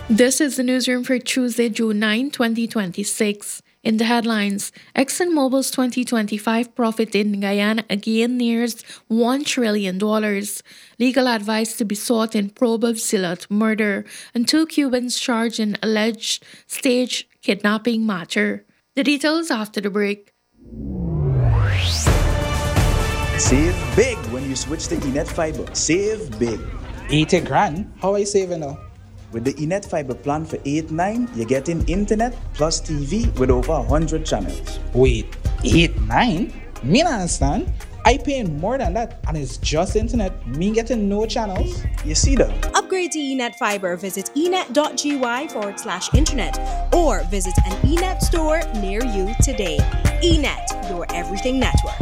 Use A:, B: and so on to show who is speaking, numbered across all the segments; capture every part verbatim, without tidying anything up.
A: This is the newsroom for Tuesday, June ninth, twenty twenty-six. In the headlines, ExxonMobil's twenty twenty-five profit in Guyana again nears one trillion dollars. Legal advice to be sought in probe of Zillot murder, and two Cubans charged in alleged stage kidnapping matter. The details after the break.
B: Save big when you switch to eNet Fiber. Save big.
C: eighty grand? How I saving now?
B: With the eNet Fiber plan for eight nine, you're getting internet plus T V with over one hundred channels.
C: Wait, eight nine? Me not understand. I paying more than that and it's just internet. Me getting no channels.
B: You see that?
D: Upgrade to eNet Fiber. Visit enet.gy forward slash internet or visit an eNet store near you today. eNet, your everything network.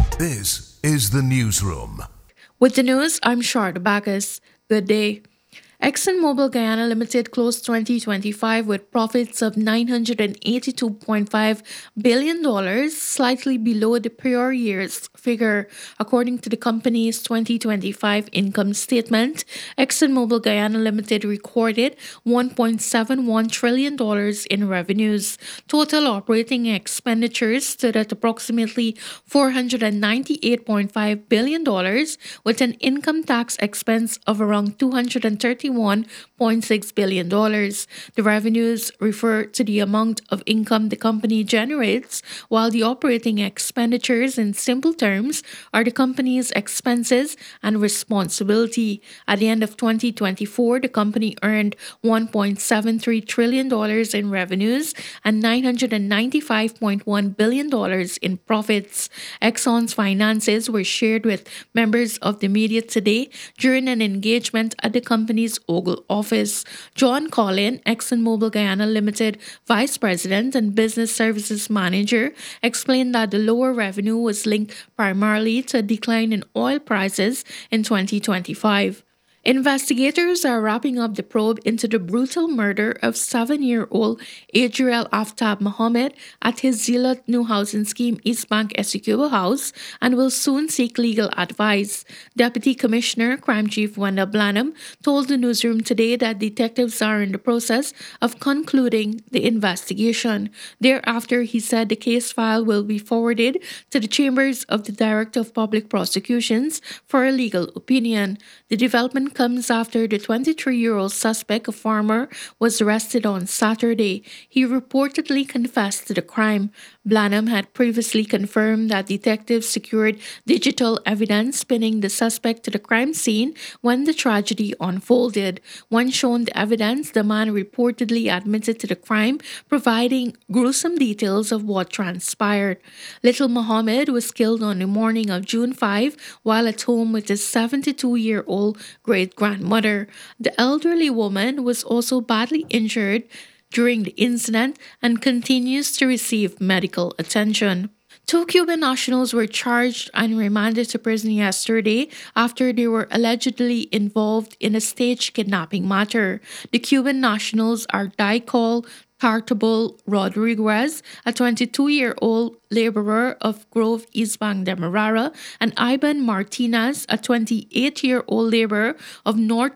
E: This is the newsroom.
A: With the news, I'm Sharda Bacchus. Good day. ExxonMobil Guyana Limited closed twenty twenty-five with profits of nine hundred eighty-two point five billion dollars, slightly below the prior year's figure. According to the company's twenty twenty-five income statement, ExxonMobil Guyana Limited recorded one point seven one trillion dollars in revenues. Total operating expenditures stood at approximately four hundred ninety-eight point five billion dollars, with an income tax expense of around two hundred thirty-one point six billion dollars. The revenues refer to the amount of income the company generates, while the operating expenditures, in simple terms, are the company's expenses and responsibility. At the end of twenty twenty-four, the company earned one point seven three trillion dollars in revenues and nine hundred ninety-five point one billion dollars in profits. Exxon's finances were shared with members of the media today during an engagement at the company's Ogle office. John Collin, ExxonMobil Guyana Limited Vice President and Business Services Manager, explained that the lower revenue was linked primarily to a decline in oil prices in twenty twenty-five. Investigators are wrapping up the probe into the brutal murder of seven-year-old Adriel Aftab Mohammed at his Zillot New Housing Scheme East Bank Essequibo house and will soon seek legal advice. Deputy Commissioner Crime Chief Wendell Blanham told the newsroom today that detectives are in the process of concluding the investigation. Thereafter, he said the case file will be forwarded to the chambers of the Director of Public Prosecutions for a legal opinion. The development comes after the twenty-three-year-old suspect, a farmer, was arrested on Saturday. He reportedly confessed to the crime. Blanham had previously confirmed that detectives secured digital evidence pinning the suspect to the crime scene when the tragedy unfolded. When shown the evidence, the man reportedly admitted to the crime, providing gruesome details of what transpired. Little Mohammed was killed on the morning of June fifth while at home with his seventy-two-year-old great-grandmother. The elderly woman was also badly injured during the incident and continues to receive medical attention. Two Cuban nationals were charged and remanded to prison yesterday after they were allegedly involved in a staged kidnapping matter. The Cuban nationals are Daikol Tartable Rodriguez, a twenty-two-year-old laborer of Grove East Bank Demerara, and Ivan Martinez, a twenty-eight-year-old laborer of North